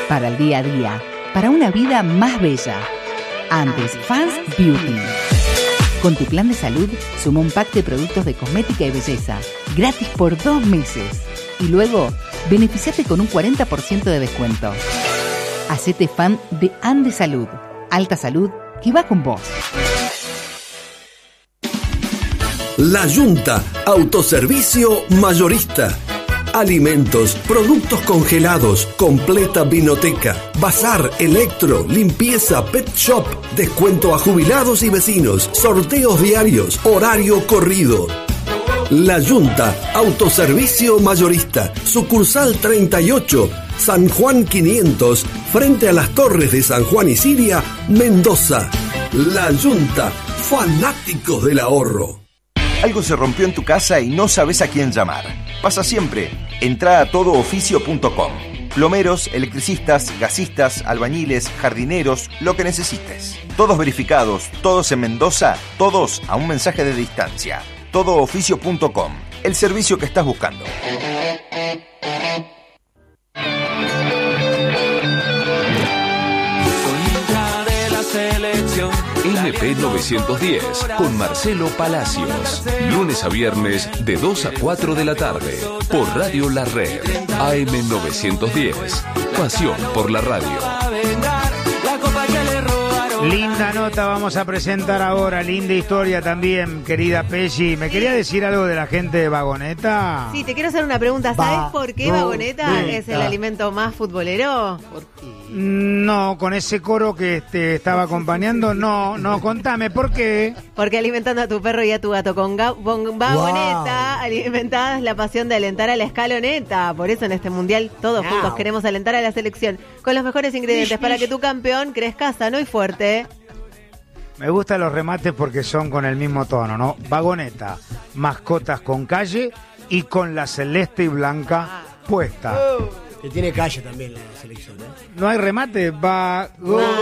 Para el día a día, para una vida más bella. Andes Fans Beauty. Con tu plan de salud, suma un pack de productos de cosmética y belleza, gratis por 2 meses. Y luego, beneficiate con un 40% de descuento. Hacete fan de Andes Salud. Alta salud que va con vos. La Yunta, autoservicio mayorista. Alimentos, productos congelados, completa vinoteca, bazar, electro, limpieza, pet shop, descuento a jubilados y vecinos, sorteos diarios, horario corrido. La Yunta, autoservicio mayorista, sucursal 38, San Juan 500, frente a las Torres de San Juan y Siria, Mendoza. La Yunta, fanáticos del ahorro. Algo se rompió en tu casa y no sabes a quién llamar. Pasa siempre. Entrá a todooficio.com. Plomeros, electricistas, gasistas, albañiles, jardineros, lo que necesites. Todos verificados, todos en Mendoza, todos a un mensaje de distancia. Todooficio.com. El servicio que estás buscando. LP 910 con Marcelo Palacios. Lunes a viernes de 2 a 4 de la tarde. Por Radio La Red. AM 910. Pasión por la radio. Linda nota vamos a presentar ahora, linda historia también, querida Pesci. ¿Me quería decir algo de la gente de Vagoneta? Sí, te quiero hacer una pregunta. ¿Sabes por qué Vagoneta es el alimento más futbolero? ¿Por qué? No, con ese coro que estaba acompañando, no, contame, ¿por qué? Porque alimentando a tu perro y a tu gato con Vagoneta, alimentás la pasión de alentar a la escaloneta. Por eso en este mundial todos juntos queremos alentar a la selección con los mejores ingredientes para que tu campeón crezca sano y fuerte. Me gustan los remates porque son con el mismo tono, ¿no? Vagoneta, mascotas con calle y con la celeste y blanca puesta. Que tiene calle también la selección, ¿eh? No hay remate, Vagoneta.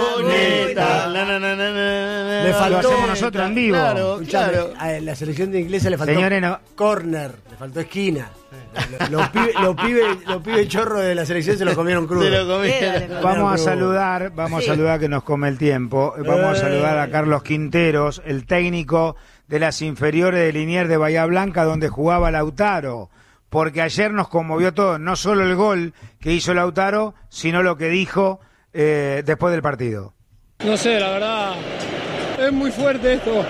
Le faltó, lo hacemos nosotros en vivo. Claro. A la selección de inglesa le faltó corner, le faltó esquina. Los pibes chorros de la selección se lo comieron crudo. Vamos a saludar que nos come el tiempo. Vamos a saludar a Carlos Quinteros, el técnico de las inferiores de Liniers de Bahía Blanca, donde jugaba Lautaro. Porque ayer nos conmovió todo, no solo el gol que hizo Lautaro, sino lo que dijo después del partido. No sé, la verdad, es muy fuerte esto.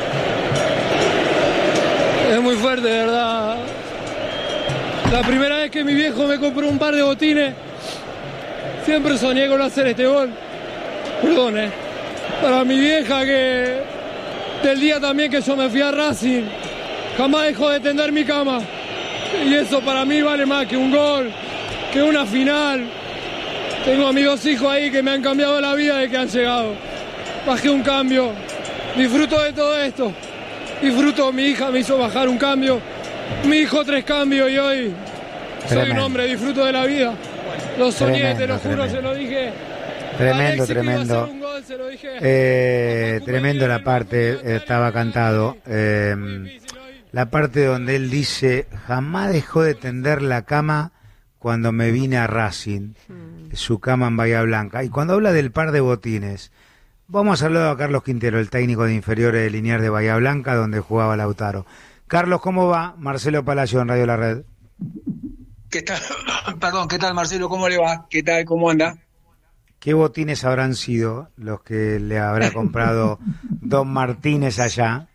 Es muy fuerte, de verdad. La primera vez que mi viejo me compró un par de botines, siempre soñé con hacer este gol. Perdón, Para mi vieja, que del día también que yo me fui a Racing, jamás dejó de tender mi cama. Y eso para mí vale más que un gol, que una final. Tengo a mis 2 hijos ahí que me han cambiado la vida de que han llegado. Bajé un cambio, disfruto de todo esto. Disfruto, mi hija me hizo bajar un cambio, mi hijo 3 cambios y hoy soy un hombre, disfruto de la vida. Lo soñé, te lo juro, se lo dije. Tremendo. Tremendo la parte, estaba cantado. La parte donde él dice, jamás dejó de tender la cama cuando me vine a Racing, su cama en Bahía Blanca. Y cuando habla del par de botines, vamos a hablar a Carlos Quintero, el técnico de inferiores de Liniers de Bahía Blanca, donde jugaba Lautaro. Carlos, ¿cómo va? Marcelo Palacio en Radio La Red. ¿Qué tal? Perdón, ¿qué tal, Marcelo? ¿Cómo le va? ¿Qué tal? ¿Cómo anda? ¿Qué botines habrán sido los que le habrá comprado Don Martínez allá?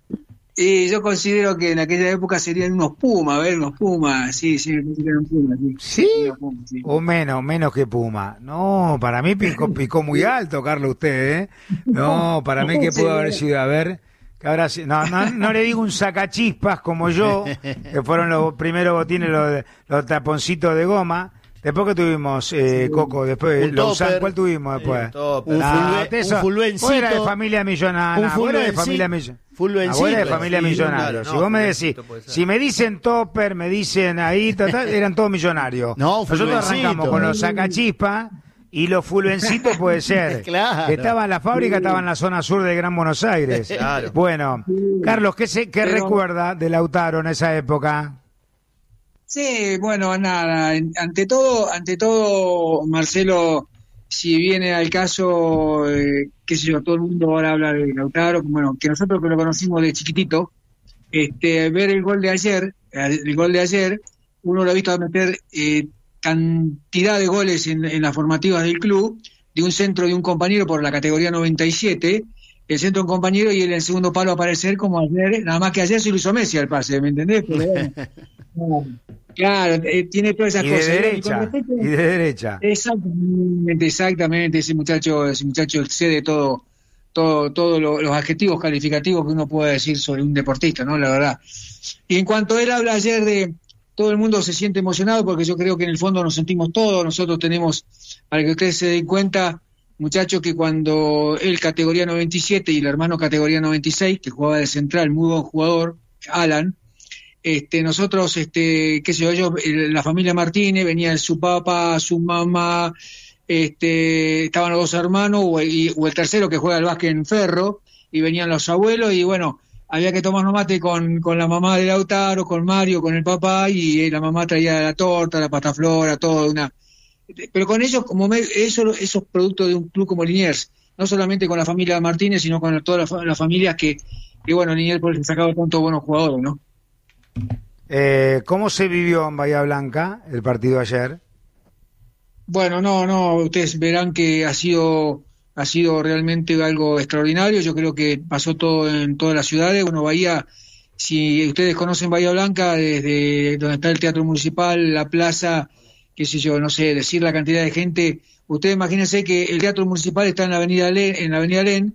Y yo considero que en aquella época serían unos Puma, unos Puma, sí, eran Puma, ¿Sí? O menos que Puma. No, para mí picó muy alto, Carlos, usted, ¿eh? No, para mí que pudo haber sido, a ver, que habrá sido, no le digo un sacachispas como yo, que fueron los primeros botines, los taponcitos de goma. Después que tuvimos, Coco, después, ¿cuál tuvimos después? Un fulvencito. Fuera de familia millonaria. Fuera de familia millonaria. Si vos me decís, si me dicen topper, me dicen ahí, eran todos millonarios. Nosotros arrancamos con los sacachispas y los fulvencitos puede ser. Claro. Que estaba en la fábrica, estaba en la zona sur de Gran Buenos Aires. Claro. Bueno, Carlos, ¿qué recuerda de Lautaro en esa época? Sí, bueno, nada, ante todo, Marcelo, si viene al caso, qué sé yo, todo el mundo ahora habla de Lautaro, bueno, que nosotros que lo conocimos de chiquitito, ver el gol de ayer, uno lo ha visto meter cantidad de goles en las formativas del club, de un centro de un compañero por la categoría 97, el centro de un compañero y en el segundo palo aparecer como ayer, nada más que ayer se lo hizo Messi al pase, ¿me entendés? Pero, claro, tiene todas esas cosas. Y de derecha. Exactamente, ese muchacho excede todos los adjetivos calificativos que uno puede decir sobre un deportista, ¿no? La verdad. Y en cuanto él habla ayer de todo el mundo se siente emocionado, porque yo creo que en el fondo nos sentimos todos, nosotros tenemos, para que ustedes se den cuenta, muchachos, que cuando él categoría 97 y el hermano categoría 96, que jugaba de central, muy buen jugador, Alan, nosotros, qué sé yo, ellos, la familia Martínez, venía su papá, su mamá, estaban los dos hermanos, o el tercero que juega al básquet en Ferro, y venían los abuelos, y bueno, había que tomar mate con la mamá de Lautaro, con Mario, con el papá, y la mamá traía la torta, la pataflora, todo, pero con ellos, esos productos de un club como Liniers, no solamente con la familia Martínez, sino con todas las familias que bueno, Liniers por eso sacado tantos buenos jugadores, ¿no? ¿Cómo se vivió en Bahía Blanca el partido ayer? Bueno, no, ustedes verán que ha sido realmente algo extraordinario. Yo creo que pasó todo en todas las ciudades. Bueno, Bahía, si ustedes conocen Bahía Blanca, desde donde está el Teatro Municipal, la plaza, qué sé yo, no sé, decir la cantidad de gente. Ustedes imagínense que el Teatro Municipal está en la Avenida Alén,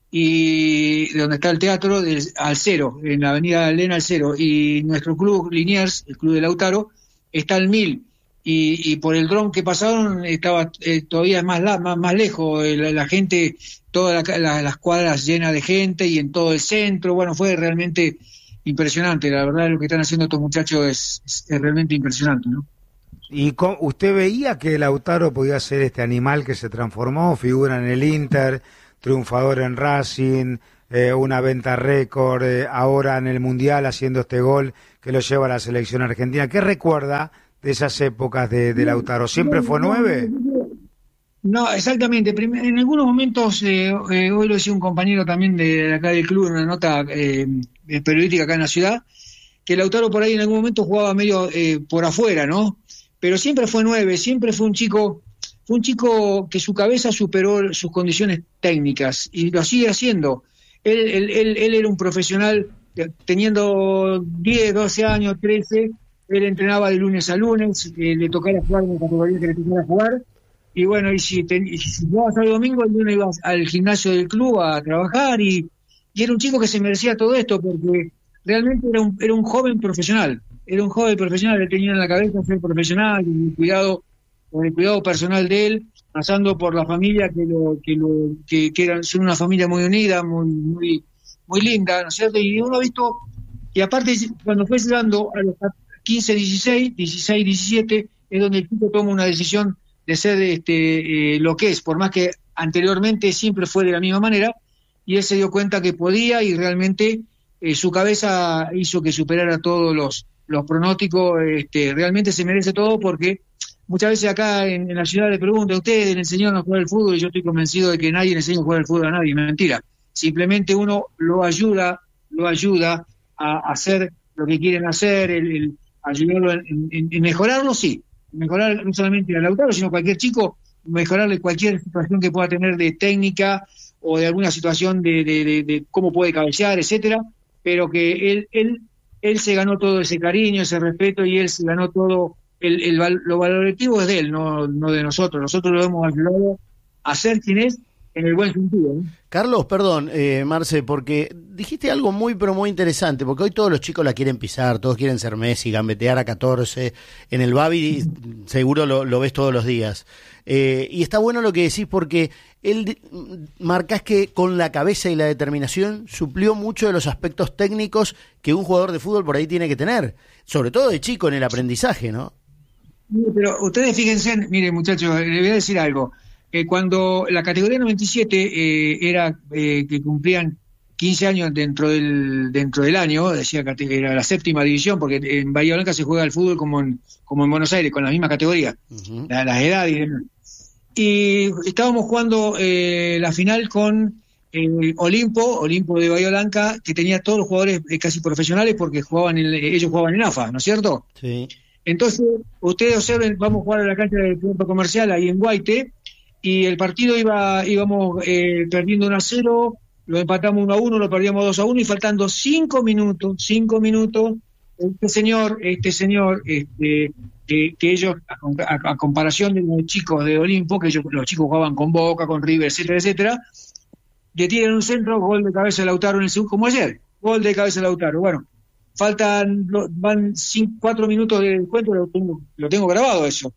y donde está el teatro, al cero, en la Avenida Alén al cero, y nuestro club Liniers, el club de Lautaro, está al 1000. Y por el dron que pasaron estaba todavía más lejos, la gente, todas las cuadras llenas de gente y en todo el centro. Bueno, fue realmente impresionante, la verdad lo que están haciendo estos muchachos es realmente impresionante, ¿no? ¿Y usted veía que Lautaro podía ser este animal que se transformó, figura en el Inter, triunfador en Racing, una venta récord, ahora en el Mundial haciendo este gol que lo lleva a la selección argentina? ¿Qué recuerda de esas épocas de Lautaro? ¿Siempre fue 9? No, exactamente. En algunos momentos, hoy lo decía un compañero también de acá del club en una nota periodística acá en la ciudad, que Lautaro por ahí en algún momento jugaba medio por afuera, ¿no? Pero siempre fue 9, siempre fue un chico que su cabeza superó sus condiciones técnicas y lo sigue haciendo. Él era un profesional, teniendo 10, 12 años, 13, él entrenaba de lunes a lunes, le tocaba jugar en la categoría que le tocaba jugar, y bueno, y si jugaba sábado y domingo, el lunes iba al gimnasio del club a trabajar, y era un chico que se merecía todo esto, porque realmente era un joven profesional, él tenía en la cabeza ser profesional, con el cuidado personal de él, pasando por la familia son una familia muy unida, muy linda, ¿no es cierto? Y uno ha visto, y aparte cuando fue llegando a los 15, 16, 17, es donde el chico toma una decisión de ser lo que es, por más que anteriormente siempre fue de la misma manera, y él se dio cuenta que podía, y realmente su cabeza hizo que superara todos los pronósticos. Realmente se merece todo, porque muchas veces acá en la ciudad le preguntan: ¿ustedes le enseñaron a jugar al fútbol? Y yo estoy convencido de que nadie le enseña a jugar al fútbol a nadie. Mentira. Simplemente uno lo ayuda a hacer lo que quieren hacer, el ayudarlo en mejorarlo, sí. Mejorar no solamente a Lautaro, sino a cualquier chico, mejorarle cualquier situación que pueda tener de técnica o de alguna situación de cómo puede cabecear, etcétera, pero que él se ganó todo ese cariño, ese respeto, y él se ganó todo. Lo valorativo es de él, no de nosotros. Nosotros lo hemos ayudado a ser quien es, en el buen sentido, ¿no? Carlos, perdón, Marce, porque dijiste algo muy, pero muy interesante, porque hoy todos los chicos la quieren pisar, todos quieren ser Messi, gambetear a 14, en el Babi seguro lo ves todos los días. Y está bueno lo que decís, porque él marcás que con la cabeza y la determinación suplió mucho de los aspectos técnicos que un jugador de fútbol por ahí tiene que tener, sobre todo de chico en el aprendizaje, ¿no? Pero ustedes fíjense, miren muchachos, les voy a decir algo. Cuando la categoría 97 era que cumplían 15 años dentro del año, decía que era la 7ª división, porque en Bahía Blanca se juega el fútbol como en Buenos Aires, con la misma categoría, las edades y demás. Y estábamos jugando la final con Olimpo de Bahía Blanca, que tenía todos los jugadores casi profesionales porque ellos jugaban en AFA, ¿no es cierto? Sí. Entonces, ustedes observen, vamos a jugar a la cancha del Puerto Comercial ahí en Guaite, y el partido íbamos perdiendo 1-0, lo empatamos 1-1, lo perdíamos 2-1, y faltando 5 minutos, este señor, que ellos, a comparación de los chicos de Olimpo, que los chicos jugaban con Boca, con River, etcétera, le tiran un centro, gol de cabeza de Lautaro en el segundo, como ayer, gol de cabeza de Lautaro. Bueno, van 4 minutos de encuentro, lo tengo grabado eso.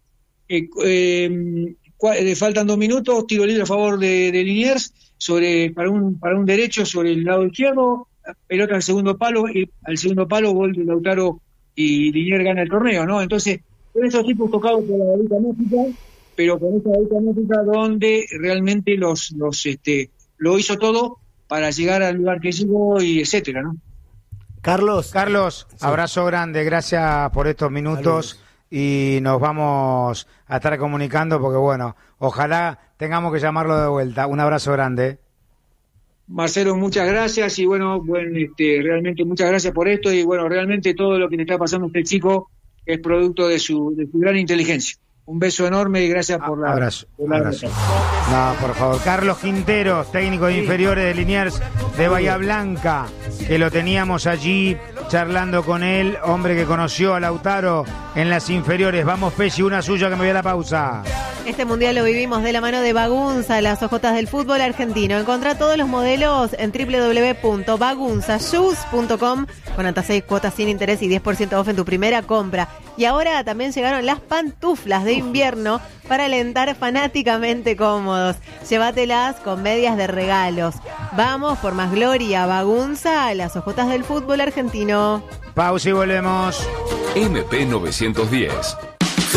Faltan 2 minutos, tiro libre a favor de Liniers, para un derecho sobre el lado izquierdo, pelota al segundo palo, gol de Lautaro, y Liniers gana el torneo, ¿no? Entonces, con esos tipos tocados por la varita mágica, pero con esa varita mágica donde realmente lo hizo todo para llegar al lugar que llegó, y etcétera, ¿no? Carlos, sí. Abrazo grande, gracias por estos minutos. Saludos. Y nos vamos a estar comunicando porque, bueno, ojalá tengamos que llamarlo de vuelta. Un abrazo grande. Marcelo, muchas gracias, y realmente muchas gracias por esto, y bueno, realmente todo lo que le está pasando a este chico es producto de su gran inteligencia. Un beso enorme y gracias por la... Abrazo. No, por favor. Carlos Quinteros, técnico de inferiores de Liniers de Bahía Blanca, que lo teníamos allí charlando con él, hombre que conoció a Lautaro en las inferiores. Vamos, Pesci, una suya que me voy a la pausa. Este mundial lo vivimos de la mano de Bagunza, las ojotas del fútbol argentino. Encontrá todos los modelos en www.bagunzashoes.com con hasta 6 cuotas sin interés y 10% off en tu primera compra. Y ahora también llegaron las pantuflas de invierno para alentar fanáticamente cómodos. Llévatelas con medias de regalos. Vamos por más gloria. Bagunza, las ojotas del fútbol argentino. Pausa y volvemos. MP 910,